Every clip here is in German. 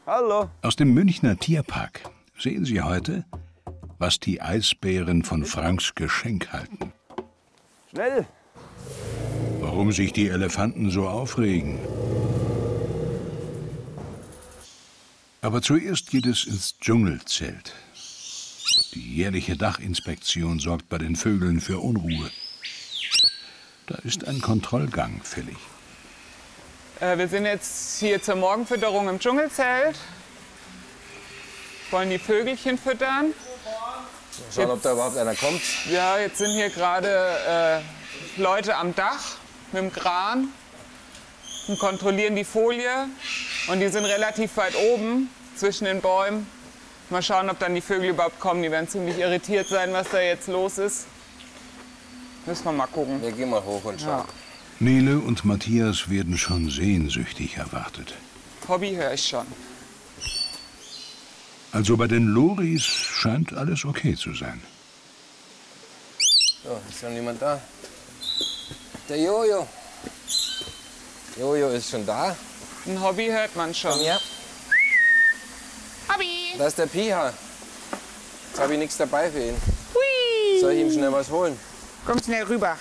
Hallo. Aus dem Münchner Tierpark sehen Sie heute, was die Eisbären von Franks Geschenk halten. Schnell. Warum sich die Elefanten so aufregen. Aber zuerst geht es ins Dschungelzelt. Die jährliche Dachinspektion sorgt bei den Vögeln für Unruhe. Da ist ein Kontrollgang fällig. Wir sind jetzt hier zur Morgenfütterung im Dschungelzelt. Wollen die Vögelchen füttern. Schauen, ob da überhaupt einer kommt. Ja, jetzt sind hier gerade Leute am Dach mit dem Kran und kontrollieren die Folie. Und die sind relativ weit oben zwischen den Bäumen. Mal schauen, ob dann die Vögel überhaupt kommen. Die werden ziemlich irritiert sein, was da jetzt los ist. Müssen wir mal gucken. Wir gehen mal hoch und schauen. Ja. Nele und Matthias werden schon sehnsüchtig erwartet. Hobby höre ich schon. Also bei den Loris scheint alles okay zu sein. So, ist noch niemand da? Der Jojo. Jojo ist schon da. Ein Hobby hört man schon. Komm her. Hobby! Da ist der Piha. Jetzt habe ich nichts dabei für ihn. Hui! Soll ich ihm schnell was holen? Komm schnell rüber.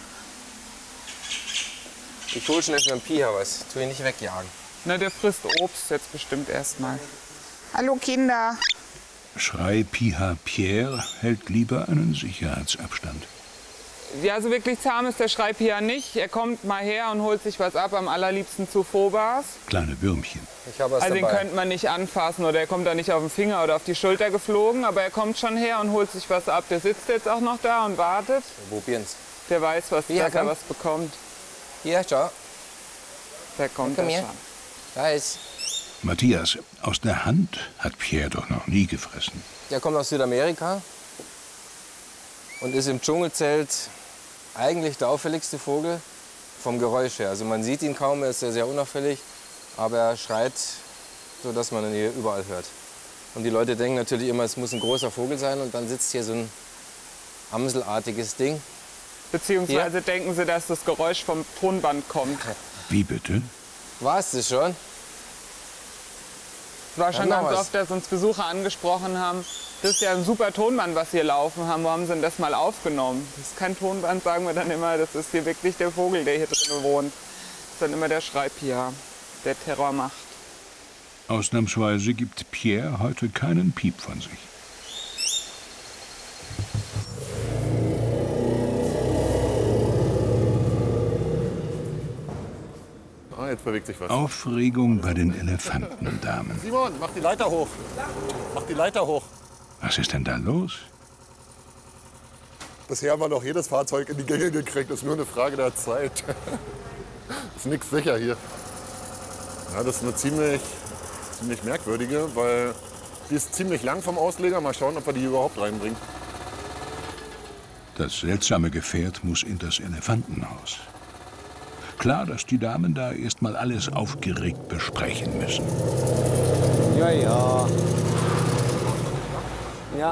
Ich hole schnell für den Piha was. Tu ihn nicht wegjagen. Na, der frisst Obst jetzt bestimmt erstmal. Hallo Kinder. Schrei Piha Pierre hält lieber einen Sicherheitsabstand. Ja, so wirklich zahm ist der Schreibhier nicht. Er kommt mal her und holt sich was ab, am allerliebsten zu Phobas. Kleine Würmchen. Ich habe was Also den dabei. könnte man nicht anfassen oder er kommt da nicht auf den Finger oder auf die Schulter geflogen. Aber er kommt schon her und holt sich was ab. Der sitzt jetzt auch noch da und wartet. Wir probieren's. Der weiß, dass er komm. was bekommt. Hier, schau. Der kommt Komm da her. schon. Da ist. Matthias, aus der Hand hat Pierre doch noch nie gefressen. Der kommt aus Südamerika und ist im Dschungelzelt eigentlich der auffälligste Vogel vom Geräusch her. Also man sieht ihn kaum, er ist sehr, sehr unauffällig, aber er schreit, so dass man ihn hier überall hört. Und die Leute denken natürlich immer, es muss ein großer Vogel sein und dann sitzt hier so ein amselartiges Ding. Beziehungsweise denken sie, dass das Geräusch vom Tonband kommt. Wie bitte? War es das schon? Es war schon Ja, noch ganz was. oft, dass uns Besucher angesprochen haben, das ist ja ein super Tonband, was hier laufen haben. Wo haben sie denn das mal aufgenommen? Das ist kein Tonband, sagen wir dann immer. Das ist hier wirklich der Vogel, der hier drin wohnt. Das ist dann immer der Schreibhier, der Terror macht. Ausnahmsweise gibt Pierre heute keinen Piep von sich. Ah, jetzt bewegt sich was. Aufregung bei den Elefantendamen. Simon, mach die Leiter hoch. Mach die Leiter hoch. Was ist denn da los? Bisher haben wir noch jedes Fahrzeug in die Gänge gekriegt. Das ist nur eine Frage der Zeit. Ist nichts sicher hier. Ja, das ist eine ziemlich merkwürdige, weil die ist ziemlich lang vom Ausleger. Mal schauen, ob wir die überhaupt reinbringen. Das seltsame Gefährt muss in das Elefantenhaus. Klar, dass die Damen da erst mal alles aufgeregt besprechen müssen. Ja, ja. Ja.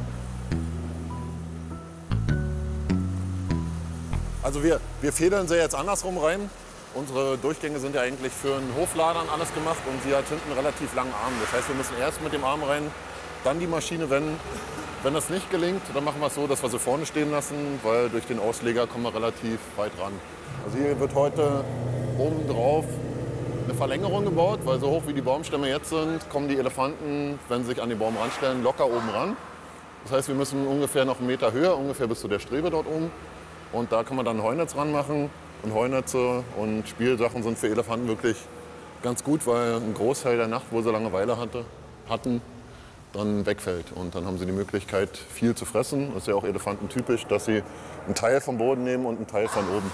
Also wir fädeln sie jetzt andersrum rein. Unsere Durchgänge sind ja eigentlich für einen Hoflader und alles gemacht und sie hat hinten einen relativ langen Arm. Das heißt, wir müssen erst mit dem Arm rein, dann die Maschine wenden. Wenn das nicht gelingt, dann machen wir es so, dass wir sie vorne stehen lassen, weil durch den Ausleger kommen wir relativ weit ran. Also hier wird heute oben drauf eine Verlängerung gebaut, weil so hoch wie die Baumstämme jetzt sind, kommen die Elefanten, wenn sie sich an den Baum ranstellen, locker oben ran. Das heißt, wir müssen ungefähr noch 1 Meter höher, ungefähr bis zu der Strebe dort oben. Und da kann man dann Heunetz ranmachen. Und Heunetze und Spielsachen sind für Elefanten wirklich ganz gut, weil ein Großteil der Nacht, wo sie Langeweile hatten, dann wegfällt. Und dann haben sie die Möglichkeit, viel zu fressen. Das ist ja auch elefantentypisch, dass sie einen Teil vom Boden nehmen und einen Teil von oben.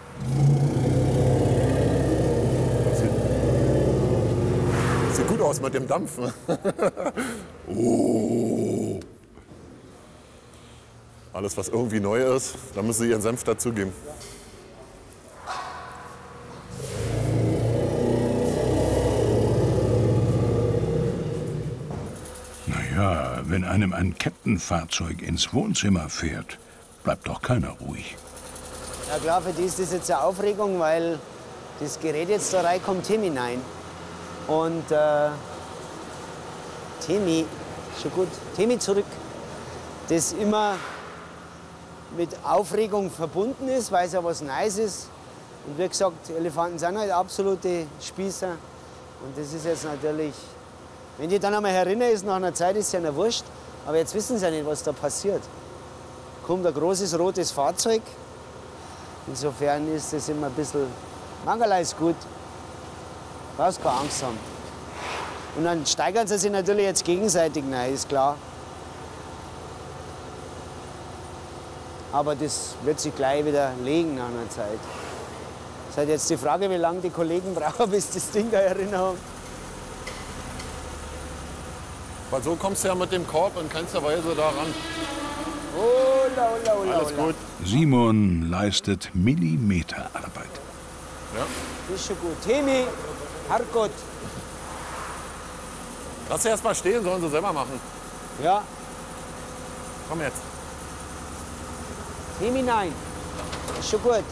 Das sieht gut aus mit dem Dampf. Oh. Alles, was irgendwie neu ist, da müssen sie ihren Senf dazugeben. Naja, wenn einem ein Kettenfahrzeug ins Wohnzimmer fährt, bleibt doch keiner ruhig. Ja klar, für die ist das jetzt eine Aufregung, weil das Gerät jetzt da reinkommt hinein. Und Temi, schon gut, Temi zurück, das immer mit Aufregung verbunden ist, weil es ja was Neues ist. Und wie gesagt, Elefanten sind halt absolute Spießer. Und das ist jetzt natürlich, wenn die dann einmal herinnen ist, nach einer Zeit ist es ja nicht wurscht. Aber jetzt wissen sie ja nicht, was da passiert. Kommt ein großes rotes Fahrzeug. Insofern ist das immer ein bisschen, mancherlei ist gut. Brauchst keine Angst haben. Und dann steigern sie sich natürlich jetzt gegenseitig rein, ist klar. Aber das wird sich gleich wieder legen nach einer Zeit. Es ist halt jetzt die Frage, wie lange die Kollegen brauchen, bis das Ding da erinnert haben. Weil so kommst du ja mit dem Korb in keinster Weise da ran. Alles gut. Simon leistet Millimeterarbeit. Ja. Ist schon gut. Temi, Herrgott. Lass sie erst mal stehen, sollen sie selber machen. Ja, Komm jetzt. Temi, nein. Ist schon gut.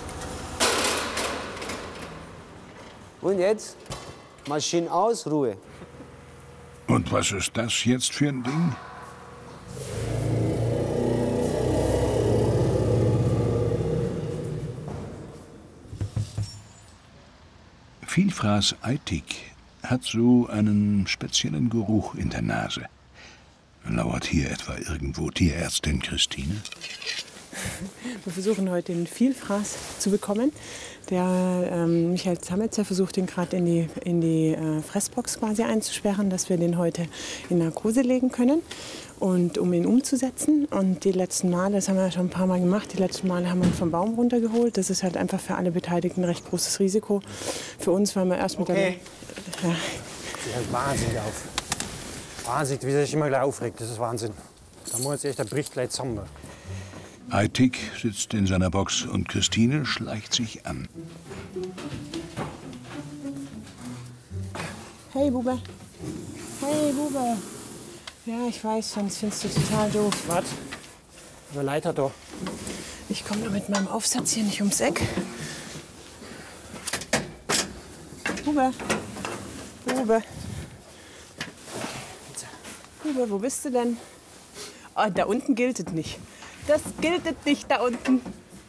Und jetzt? Maschine aus, Ruhe. Und was ist das jetzt für ein Ding? Vielfraß Aitik hat so einen speziellen Geruch in der Nase. Lauert hier etwa irgendwo Tierärztin Christine? Wir versuchen heute den Vielfraß zu bekommen. Der Michael Zametzer versucht ihn gerade in die Fressbox quasi einzusperren, dass wir den heute in Narkose legen können. Und um ihn umzusetzen. Und die letzten Male, das haben wir ja schon ein paar Mal gemacht, die letzten Male haben wir ihn vom Baum runtergeholt. Das ist halt einfach für alle Beteiligten ein recht großes Risiko. Für uns, weil wir erst mit Sieht halt wahnsinnig auf. Wahnsinnig, wie er sich immer gleich aufregt, das ist Wahnsinn. Da muss jetzt echt, der bricht gleich zusammen. Aitik sitzt in seiner Box und Christine schleicht sich an. Hey, Bube. Hey, Bube. Ja, ich weiß, sonst findest du total doof. Was? Der Leiter da. Ich komme nur mit meinem Aufsatz hier nicht ums Eck. Bube. Bube. Bube, wo bist du denn? Oh, da unten gilt es nicht. Das gilt es nicht da unten.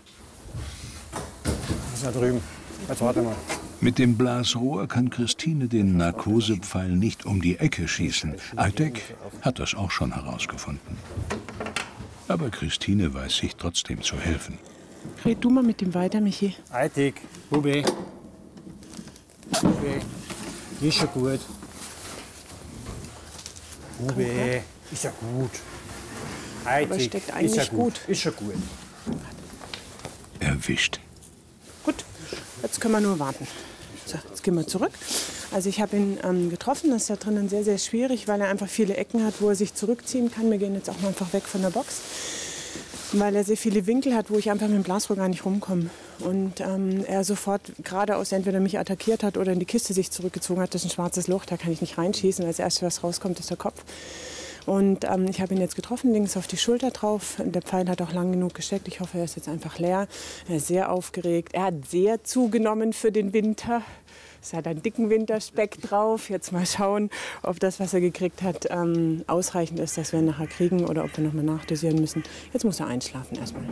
Das ist da drüben. Jetzt warte mal. Mit dem Blasrohr kann Christine den Narkosepfeil nicht um die Ecke schießen. Aitik hat das auch schon herausgefunden. Aber Christine weiß sich trotzdem zu helfen. Red du mal mit ihm weiter, Michi. Aitik, Bube. Bube. Ist schon gut. Bube. Ist ja gut. Aitik. steckt eigentlich ist ja gut. Ist schon gut. Erwischt. Gut, jetzt können wir nur warten. So, jetzt gehen wir zurück. Also ich habe ihn getroffen, das ist da drinnen sehr, sehr schwierig, weil er einfach viele Ecken hat, wo er sich zurückziehen kann. Wir gehen jetzt auch mal einfach weg von der Box, weil er sehr viele Winkel hat, wo ich einfach mit dem Blasrohr gar nicht rumkomme. Und er sofort geradeaus entweder mich attackiert hat oder in die Kiste sich zurückgezogen hat. Das ist ein schwarzes Loch, da kann ich nicht reinschießen. Als erstes, was rauskommt, ist der Kopf. Und ich habe ihn jetzt getroffen, links auf die Schulter drauf. Der Pfeil hat auch lang genug gesteckt. Ich hoffe, er ist jetzt einfach leer. Er ist sehr aufgeregt. Er hat sehr zugenommen für den Winter. Es hat einen dicken Winterspeck drauf. Jetzt mal schauen, ob das, was er gekriegt hat, ausreichend ist, dass wir ihn nachher kriegen oder ob wir noch mal nachdosieren müssen. Jetzt muss er einschlafen erstmal.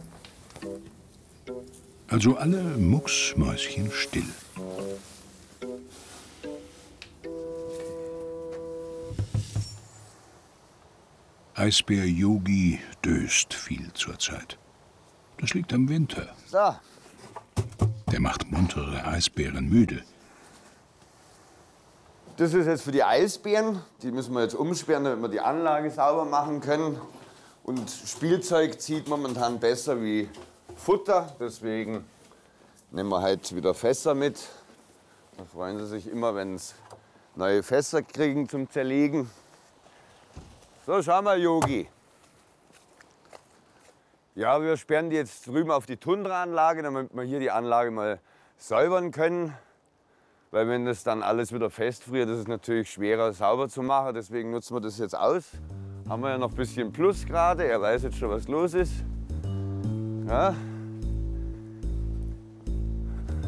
Also alle mucksmäuschen still. Eisbär Yogi döst viel zurzeit. Das liegt am Winter. So, Der macht muntere Eisbären müde. Das ist jetzt für die Eisbären. Die müssen wir jetzt umsperren, damit wir die Anlage sauber machen können. Und Spielzeug zieht momentan besser wie Futter. Deswegen nehmen wir halt wieder Fässer mit. Da freuen sie sich immer, wenn sie neue Fässer kriegen zum Zerlegen. So, schau mal, Yogi. Ja, wir sperren die jetzt drüben auf die Tundra-Anlage, damit wir hier die Anlage mal säubern können. Weil wenn das dann alles wieder festfriert, ist es natürlich schwerer sauber zu machen. Deswegen nutzen wir das jetzt aus. Haben wir ja noch ein bisschen Plus gerade. Er weiß jetzt schon, was los ist. Ja.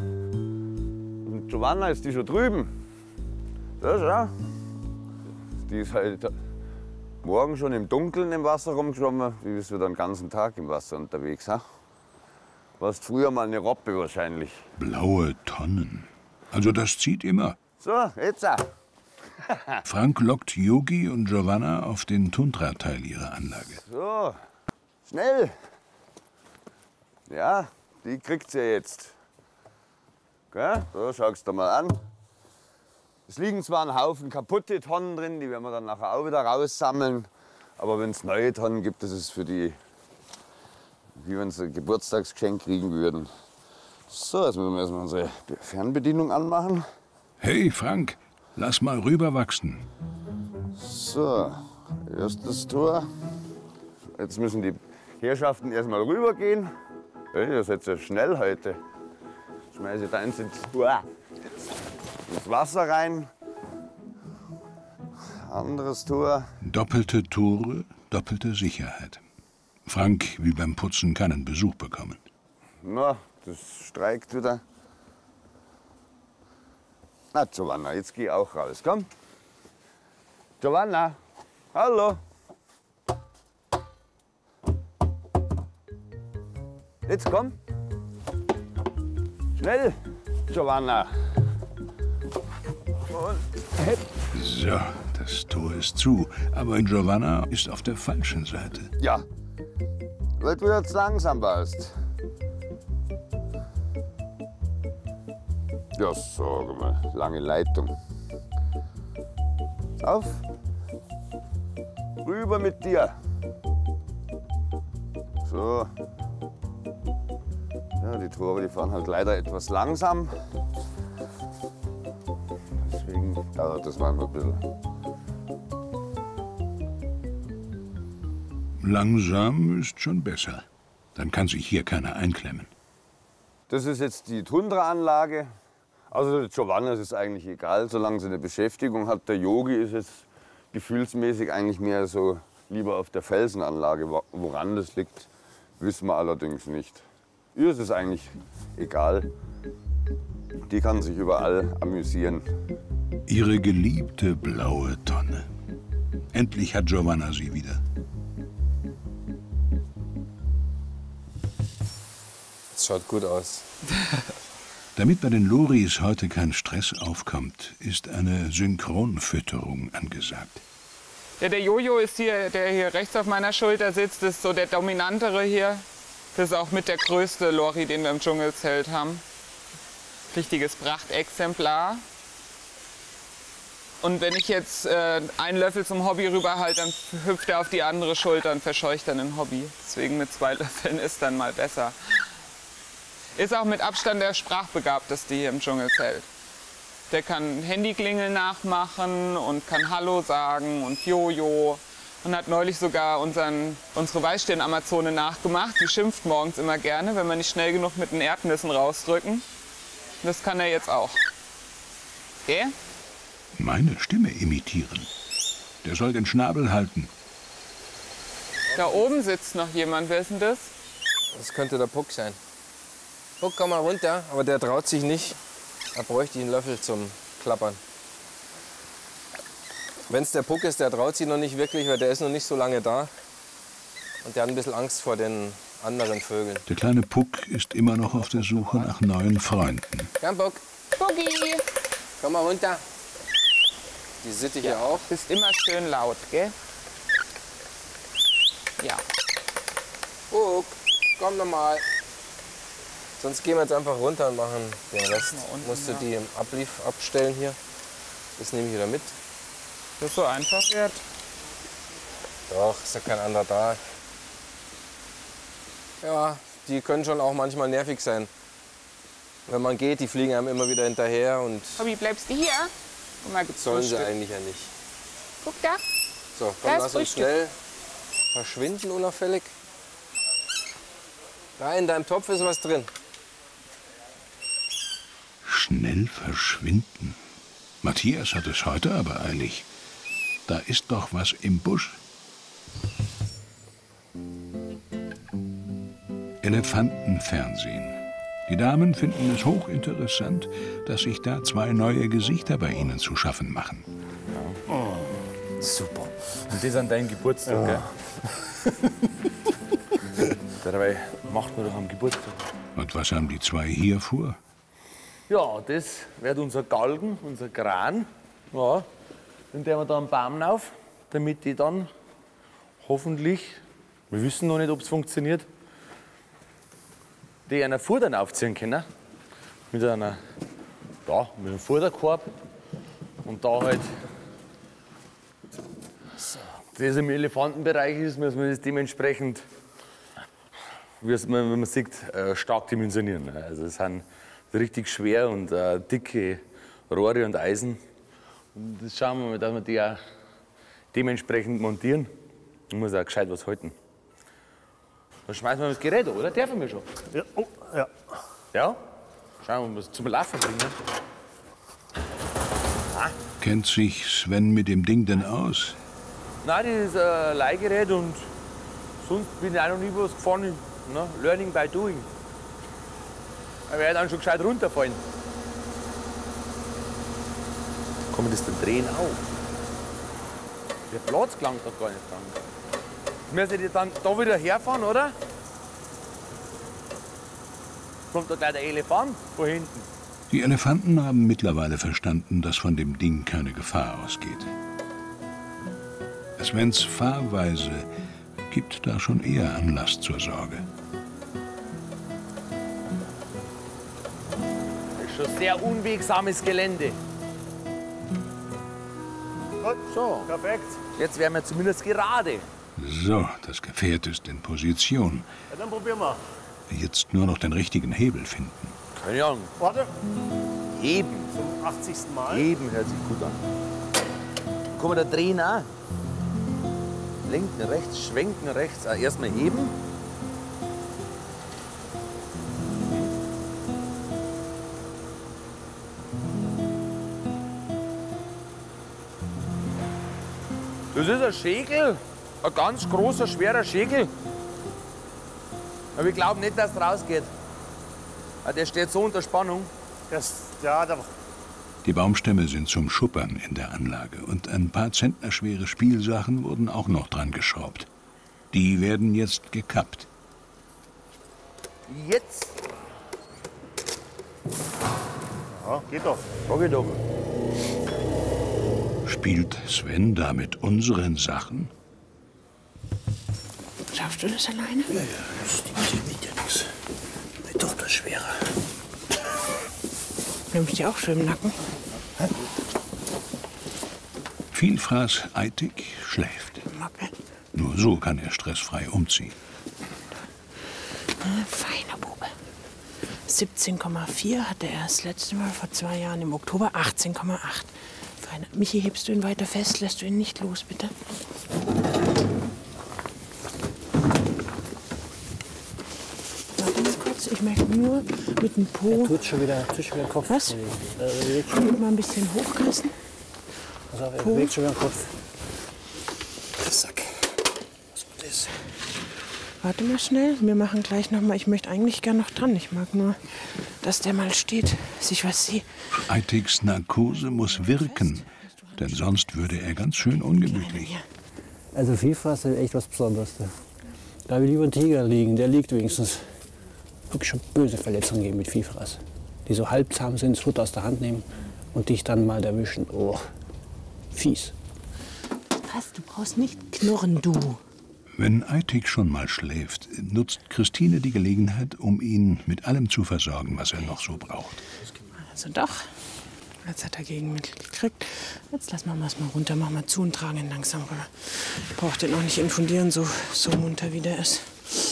Und Giovanna, ist die schon drüben? So, schau. Die ist halt morgen schon im Dunkeln im Wasser rumgeschwommen, die ist wieder den ganzen Tag im Wasser unterwegs. Ha? Warst früher mal eine Robbe wahrscheinlich. Blaue Tonnen. Also das zieht immer. So, jetzt auch. Frank lockt Yogi und Giovanna auf den Tundra-Teil ihrer Anlage. So, schnell. Ja, die kriegt sie jetzt. Gell? So, schau's dir mal an. Es liegen zwar ein Haufen kaputte Tonnen drin, die werden wir dann nachher auch wieder raussammeln. Aber wenn es neue Tonnen gibt, das ist für die, wie wenn sie ein Geburtstagsgeschenk kriegen würden. So, jetzt müssen wir erstmal unsere Fernbedienung anmachen. Hey Frank, lass mal rüberwachsen. So, erstes Tor. Jetzt müssen die Herrschaften erstmal rübergehen. Hey, ihr seid ja schnell heute. Schmeiße da eins ins Wasser rein. Anderes Tor. Doppelte Tore, doppelte Sicherheit. Frank will beim Putzen keinen Besuch bekommen. Na, das streikt wieder. Na, Giovanna, jetzt geh auch raus, komm. Giovanna, hallo. Jetzt komm. Schnell, Giovanna. Und So, das Tor ist zu, aber Giovanna ist auf der falschen Seite. ja, weil du jetzt langsam warst. Ja, sag mal, lange Leitung. Auf. Rüber mit dir. So. Ja, die Tore, die fahren halt leider etwas langsam. Deswegen dauert das manchmal ein bisschen. Langsam ist schon besser. Dann kann sich hier keiner einklemmen. Das ist jetzt die Tundra-Anlage. Also Giovanna ist es eigentlich egal, solange sie eine Beschäftigung hat. Der Yogi ist jetzt gefühlsmäßig eigentlich mehr so lieber auf der Felsenanlage. Woran das liegt, wissen wir allerdings nicht. Ihr ist es eigentlich egal. Die kann sich überall amüsieren. Ihre geliebte blaue Tonne. Endlich hat Giovanna sie wieder. Das schaut gut aus. Damit bei den Loris heute kein Stress aufkommt, ist eine Synchronfütterung angesagt. Ja, der Jojo ist hier, der hier rechts auf meiner Schulter sitzt, ist so der dominantere hier. Das ist auch mit der größte Lori, den wir im Dschungelzelt haben. Richtiges Prachtexemplar. Und wenn ich jetzt einen Löffel zum Hobby rüberhalte, dann hüpft er auf die andere Schulter und verscheucht dann den Hobby. Deswegen mit 2 Löffeln ist dann mal besser. Ist auch mit Abstand der sprachbegabteste hier im Dschungelzelt. Der kann Handyklingeln nachmachen und kann Hallo sagen und Jojo. Und hat neulich sogar unsere Weißstirn-Amazone nachgemacht. Die schimpft morgens immer gerne, wenn wir nicht schnell genug mit den Erdnüssen rausdrücken. Das kann er jetzt auch. Okay? Meine Stimme imitieren. Der soll den Schnabel halten. Da oben sitzt noch jemand. Wer ist denn das? Das könnte der Puck sein. Puck, komm mal runter, aber der traut sich nicht. Da bräuchte ich einen Löffel zum Klappern. Wenn es der Puck ist, der traut sich noch nicht wirklich, weil der ist noch nicht so lange da. Und der hat ein bisschen Angst vor den anderen Vögeln. Der kleine Puck ist immer noch auf der Suche nach neuen Freunden. Komm, Puck. Boogie! Komm mal runter. Die sitte hier auch. Bist immer schön laut, gell? Ja. Puck, komm noch mal. Sonst gehen wir jetzt einfach runter und machen den Rest. Musst du die im abstellen hier. Das nehme ich wieder mit. Das so einfach wird. Doch, ist ja kein anderer da. Ja, die können schon auch manchmal nervig sein. Wenn man geht, die fliegen einem immer wieder hinterher und Hobby, bleibst du hier? Guck mal, gibt's sollen sie Frühstück. eigentlich ja nicht. Guck da. So, Da komm, ist lass uns Frühstück. schnell verschwinden unauffällig. Da in deinem Topf ist was drin. Schnell verschwinden. Matthias hat es heute aber eilig. Da ist doch was im Busch. Elefantenfernsehen. Die Damen finden es hochinteressant, dass sich da 2 neue Gesichter bei ihnen zu schaffen machen. Super. Und das an deinem Geburtstag, gell? Dabei macht man doch am Geburtstag. Und was haben die zwei hier vor? Ja, das wird unser Galgen, unser Kran. Ja, den wir da am Baum auf, damit die dann hoffentlich, wir wissen noch nicht, ob es funktioniert, die einer Futtern aufziehen können. Mit einem Futterkorb. Und da halt, das im Elefantenbereich ist, muss man das dementsprechend, wie man sieht, stark dimensionieren. Also es sind richtig schwer und dicke Rohre und Eisen. Und das schauen wir mal, dass wir die auch dementsprechend montieren. Man muss auch gescheit was halten. Dann schmeißen wir das Gerät an, oder? Dürfen wir schon? Ja, oh, ja. Ja? Schauen wir mal, was zum Laufen bringen. Kennt sich Sven mit dem Ding denn aus? Nein, das ist ein Leihgerät und sonst bin ich auch noch nie was gefahren. Ne? Learning by doing. Da werde ich dann schon gescheit runterfallen. Kann man das dann drehen auch? Der Platz gelangt doch gar nicht dran. Müssen die dann da wieder herfahren, oder? Kommt da gleich der Elefant von hinten. Die Elefanten haben mittlerweile verstanden, dass von dem Ding keine Gefahr ausgeht. Svens Fahrweise gibt da schon eher Anlass zur Sorge. Das ist schon sehr unwegsames Gelände. Gut, So, perfekt. jetzt wären wir zumindest gerade. So, das Gefährt ist in Position. Ja, dann probieren wir. Jetzt nur noch den richtigen Hebel finden. Keine Ahnung. Warte, Heben. zum 80. Mal. Heben hört sich gut an. Kann man da drehen auch? Lenken rechts, schwenken rechts. Erstmal heben. Das ist ein Schäkel. Ein ganz großer, schwerer Schäkel. Aber ich glaube nicht, dass es rausgeht. Der steht so unter Spannung. Die Baumstämme sind zum Schuppern in der Anlage und ein paar zentnerschwere Spielsachen wurden auch noch dran geschraubt. Die werden jetzt gekappt. Jetzt. Ja, geht doch. Sag ich doch. Spielt Sven da mit unseren Sachen? Schaffst du das alleine? Ja, das wiegt ja nichts. Die Tochter ist schwerer. Nimmst du auch schon im Nacken? Vielfraß Eitig schläft. Macke. Nur so kann er stressfrei umziehen. Feiner Bube. 17,4 hatte er das letzte Mal vor 2 Jahren im Oktober. 18,8. Feiner. Michi, hebst du ihn weiter fest? Lässt du ihn nicht los, bitte? Warte mal kurz. Ich merke nur mit dem Po. Tut schon wieder den Kopf. Was? Mal ein bisschen hochkassen. Pass auf, er bewegt schon wieder den Kopf. Zack. Was war das? Warte mal schnell. Wir machen gleich noch mal. Ich möchte eigentlich gern noch dran. Ich mag nur, dass der mal steht, dass ich was sehe. Eitigs Narkose muss wirken, denn sonst würde er ganz schön ungemütlich. Also Vielfraß ist echt was Besonderes. Da will lieber ein Tiger liegen, der liegt wenigstens. Wirklich schon böse Verletzungen geben mit Vielfraß. Die so halbzahm sind, das Futter aus der Hand nehmen und dich dann mal erwischen. Oh, fies. Was? Du brauchst nicht knurren, du. Wenn Eitig schon mal schläft, nutzt Christine die Gelegenheit, um ihn mit allem zu versorgen, was er noch so braucht. Also doch. Jetzt hat er Gegenmittel gekriegt. Jetzt lassen wir es mal runter, machen wir zu und tragen ihn langsam rüber. Ich brauche den auch nicht infundieren, so munter wie der ist.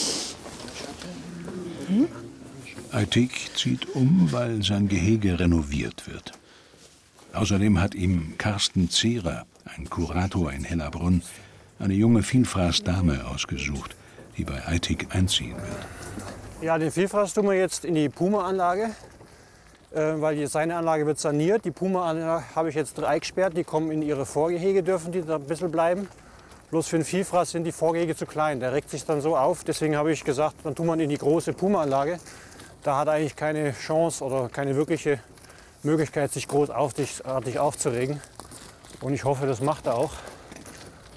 Eitig zieht um, weil sein Gehege renoviert wird. Außerdem hat ihm Carsten Zehrer, ein Kurator in Hellerbrunn, eine junge Vielfraßdame ausgesucht, die bei Eitig einziehen wird. Ja, den Vielfraß tun wir jetzt in die Puma-Anlage, weil seine Anlage wird saniert. Die Puma-Anlage habe ich jetzt eingesperrt, die kommen in ihre Vorgehege, dürfen die da ein bisschen bleiben. Bloß für den Vielfraß sind die Vorgehege zu klein, der regt sich dann so auf. Deswegen habe ich gesagt, dann tun wir ihn in die große Puma-Anlage. Da hat er eigentlich keine Chance oder keine wirkliche Möglichkeit, sich großartig aufzuregen. Und ich hoffe, das macht er auch.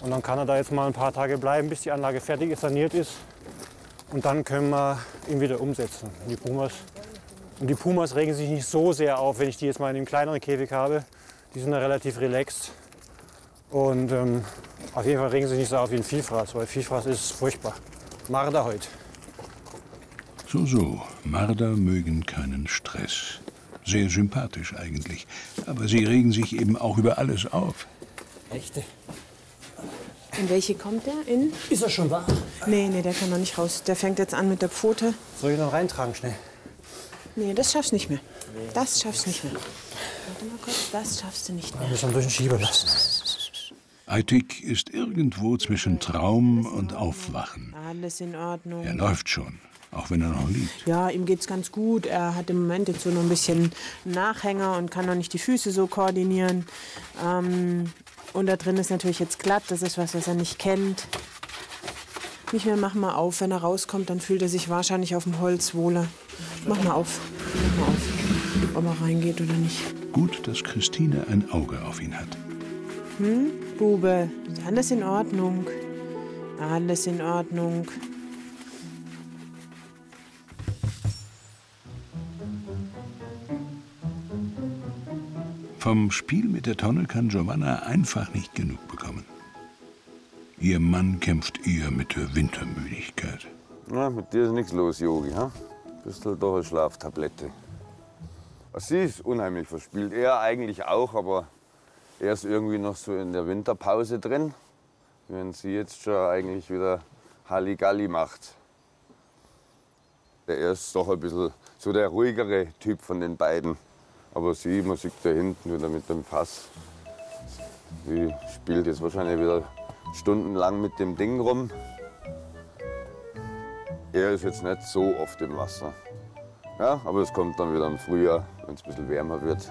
Und dann kann er da jetzt mal ein paar Tage bleiben, bis die Anlage fertig ist, saniert ist. Und dann können wir ihn wieder umsetzen. Und die Pumas regen sich nicht so sehr auf, wenn ich die jetzt mal in einem kleineren Käfig habe. Die sind da relativ relaxed. Und auf jeden Fall regen sie sich nicht so auf wie ein Vielfraß, weil Vielfraß ist furchtbar. Marder heute. So, Marder mögen keinen Stress. Sehr sympathisch eigentlich. Aber sie regen sich eben auch über alles auf. Echte. In welche kommt der? In? Ist er schon wach? Nee, der kann noch nicht raus. Der fängt jetzt an mit der Pfote. Soll ich noch reintragen schnell? Nee, das schaffst du nicht mehr. Das schaffst du nicht mehr. Warte mal kurz, das schaffst du nicht mehr. Wir müssen durch den Schieber lassen. Aitik ist irgendwo zwischen Traum und Aufwachen. Alles in Ordnung. Er läuft schon, auch wenn er noch liegt. Ja, ihm geht's ganz gut. Er hat im Moment jetzt so noch ein bisschen Nachhänger und kann noch nicht die Füße so koordinieren. Und da drin ist natürlich jetzt glatt. Das ist was er nicht kennt. Nicht mehr, mach mal auf. Wenn er rauskommt, dann fühlt er sich wahrscheinlich auf dem Holz wohler. Mach mal auf. Mach mal auf, ob er reingeht oder nicht. Gut, dass Christine ein Auge auf ihn hat. Bube, ist alles in Ordnung. Alles in Ordnung. Vom Spiel mit der Tonne kann Giovanna einfach nicht genug bekommen. Ihr Mann kämpft eher mit der Wintermüdigkeit. Na, mit dir ist nichts los, Yogi. Ha? Bist halt doch eine Schlaftablette. Sie ist unheimlich verspielt. Er eigentlich auch, aber er ist irgendwie noch so in der Winterpause drin. Während sie jetzt schon eigentlich wieder Halligalli macht. Er ist doch ein bisschen so der ruhigere Typ von den beiden. Aber sie, man sieht da hinten wieder mit dem Fass. Sie spielt jetzt wahrscheinlich wieder stundenlang mit dem Ding rum. Er ist jetzt nicht so oft im Wasser. Ja, aber es kommt dann wieder im Frühjahr, wenn es ein bisschen wärmer wird.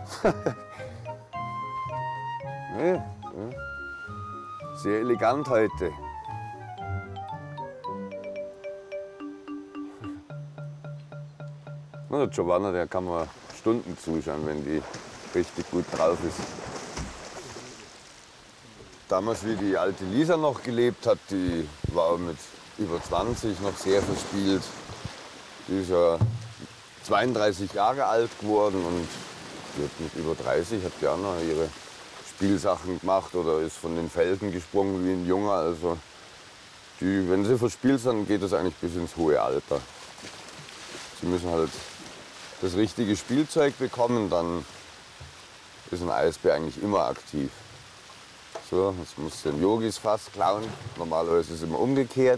Nee, ja. Sehr elegant heute. Na, der Giovanna, der kann man Stunden zuschauen, wenn die richtig gut drauf ist. Damals, wie die alte Lisa noch gelebt hat, die war mit über 20 noch sehr verspielt. Die ist ja 32 Jahre alt geworden und die hat mit über 30 hat die auch noch ihre Spielsachen gemacht oder ist von den Felsen gesprungen wie ein Junge. Also die, wenn sie verspielt sind, geht das eigentlich bis ins hohe Alter. Sie müssen halt das richtige Spielzeug bekommen, dann ist ein Eisbär eigentlich immer aktiv. So, jetzt muss den Yogis Fass klauen. Normalerweise ist es immer umgekehrt.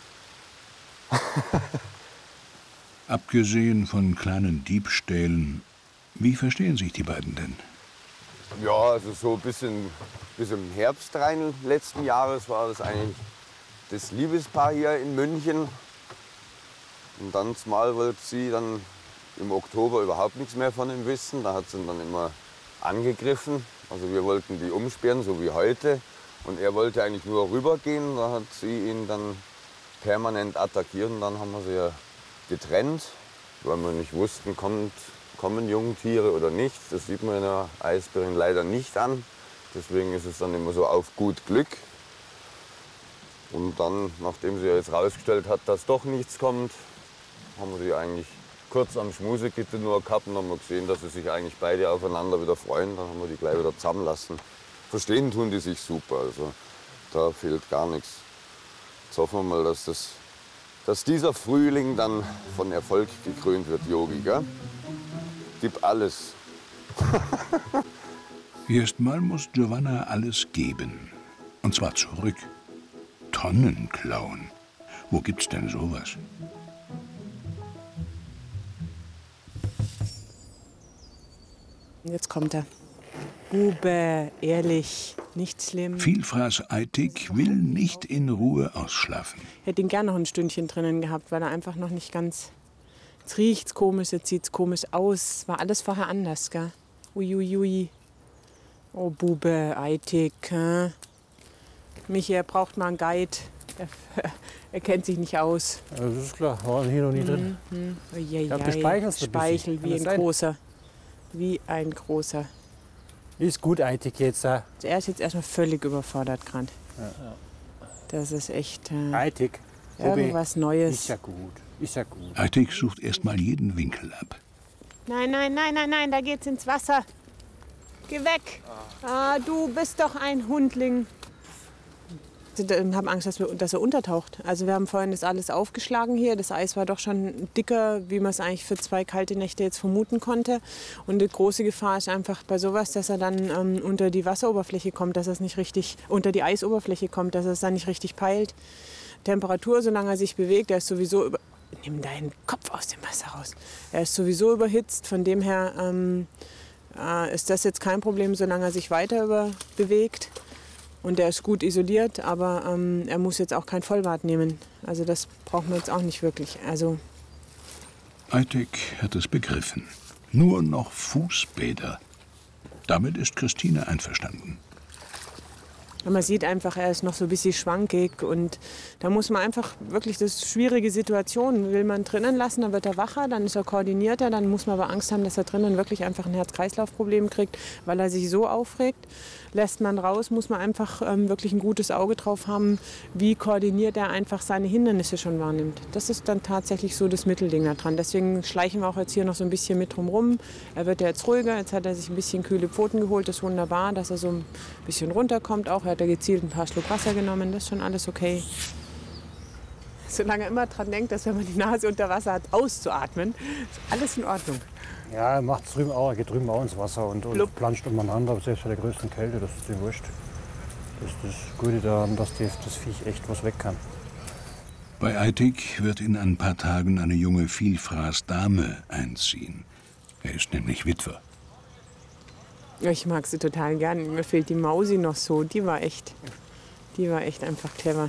Abgesehen von kleinen Diebstählen, wie verstehen sich die beiden denn? Ja, also so bis im Herbst rein letzten Jahres war das eigentlich das Liebespaar hier in München. Und dann mal wollte sie dann im Oktober überhaupt nichts mehr von ihm wissen. Da hat sie ihn dann immer angegriffen. Also wir wollten die umsperren, so wie heute. Und er wollte eigentlich nur rübergehen. Da hat sie ihn dann permanent attackiert. Und dann haben wir sie ja getrennt, weil wir nicht wussten, kommen Jungtiere oder nicht. Das sieht man in der Eisbärin leider nicht an. Deswegen ist es dann immer so auf gut Glück. Und dann, nachdem sie jetzt rausgestellt hat, dass doch nichts kommt, haben wir sie eigentlich kurz am Schmusegitter nur gehabt und haben wir gesehen, dass sie sich eigentlich beide aufeinander wieder freuen. Dann haben wir die gleich wieder zusammenlassen. Verstehen tun die sich super, also da fehlt gar nichts. Jetzt hoffen wir mal, dass dieser Frühling dann von Erfolg gekrönt wird, Yogi, gell? Gib alles. Erstmal muss Giovanna alles geben. Und zwar zurück. Tonnen klauen. Wo gibt's denn sowas? Jetzt kommt er. Bube, ehrlich, nicht schlimm. Vielfraß Aitik will nicht in Ruhe ausschlafen. Ich hätte ihn gern noch ein Stündchen drinnen gehabt, weil er einfach noch nicht ganz... Jetzt riecht's komisch, jetzt sieht's komisch aus. War alles vorher anders, gell? Uiuiui. Oh, Bube, Aitik. Michi, er braucht mal einen Guide. Er kennt sich nicht aus. Ja, das ist klar, war hier noch nie drin. Speichel wie ein großer. Wie ein großer. Ist gut, Eitig jetzt. Er ist jetzt erstmal völlig überfordert gerade. Das ist echt Eitig. irgendwas Neues. Ist ja gut. Ist ja gut. Eitig sucht erstmal jeden Winkel ab. Nein, nein, nein, nein, nein, da geht's ins Wasser. Geh weg. Ah, du bist doch ein Hundling. Wir haben Angst, dass er untertaucht. Also wir haben vorhin das alles aufgeschlagen hier. Das Eis war doch schon dicker, wie man es eigentlich für 2 kalte Nächte jetzt vermuten konnte. Und die große Gefahr ist einfach bei sowas, dass er dann unter die Wasseroberfläche kommt, dass er es nicht richtig, unter die Eisoberfläche kommt, dass er es dann nicht richtig peilt. Temperatur, solange er sich bewegt, er ist sowieso über... Nimm deinen Kopf aus dem Wasser raus. Er ist sowieso überhitzt, von dem her ist das jetzt kein Problem, solange er sich weiter bewegt. Und er ist gut isoliert, aber er muss jetzt auch kein Vollbad nehmen. Also das brauchen wir jetzt auch nicht wirklich. Also Eitig hat es begriffen. Nur noch Fußbäder. Damit ist Christine einverstanden. man sieht einfach, er ist noch so ein bisschen schwankig. Und da muss man einfach wirklich, das ist eine schwierige Situation. Will man drinnen lassen, dann wird er wacher, dann ist er koordinierter. Dann muss man aber Angst haben, dass er drinnen wirklich einfach ein Herz-Kreislauf-Problem kriegt, weil er sich so aufregt. Lässt man raus, muss man einfach wirklich ein gutes Auge drauf haben, wie koordiniert er einfach seine Hindernisse schon wahrnimmt. Das ist dann tatsächlich so das Mittelding da dran. Deswegen schleichen wir auch jetzt hier noch so ein bisschen mit drumherum. Er wird ja jetzt ruhiger, jetzt hat er sich ein bisschen kühle Pfoten geholt, das ist wunderbar, dass er so ein bisschen runterkommt auch. Er hat ja gezielt ein paar Schluck Wasser genommen, das ist schon alles okay. Solange er immer dran denkt, dass wenn man die Nase unter Wasser hat, auszuatmen, ist alles in Ordnung. Ja, er macht es drüben auch, er geht drüben auch ins Wasser und planscht umeinander, selbst bei der größten Kälte, das ist ihm wurscht. Das ist das Gute daran, dass das Viech echt was weg kann. Bei Eitig wird in ein paar Tagen eine junge Vielfraßdame einziehen. Er ist nämlich Witwer. Ich mag sie total gern. Mir fehlt die Mausi noch so. Die war echt einfach clever.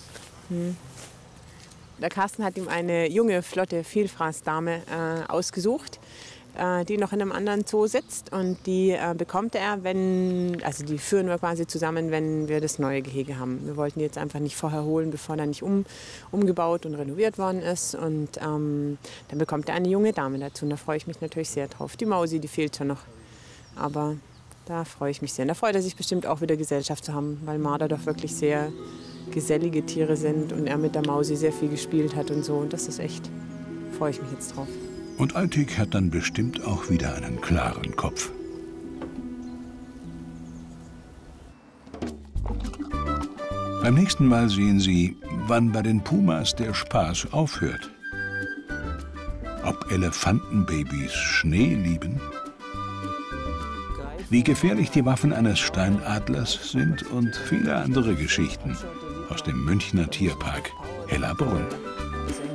Der Carsten hat ihm eine junge, flotte Vielfraßdame ausgesucht, die noch in einem anderen Zoo sitzt. Und die bekommt er, also die führen wir quasi zusammen, wenn wir das neue Gehege haben. Wir wollten die jetzt einfach nicht vorher holen, bevor er nicht umgebaut und renoviert worden ist. Und dann bekommt er eine junge Dame dazu. Und da freue ich mich natürlich sehr drauf. Die Mausi, die fehlt schon noch. Aber da freue ich mich sehr. Und da freut er sich bestimmt auch wieder Gesellschaft zu haben, weil Marder doch wirklich sehr gesellige Tiere sind und er mit der Mausi sehr viel gespielt hat und so. Und das ist echt, freue ich mich jetzt drauf. Und Eitig hat dann bestimmt auch wieder einen klaren Kopf. Beim nächsten Mal sehen Sie, wann bei den Pumas der Spaß aufhört. Ob Elefantenbabys Schnee lieben, wie gefährlich die Waffen eines Steinadlers sind und viele andere Geschichten aus dem Münchner Tierpark Hellabrunn.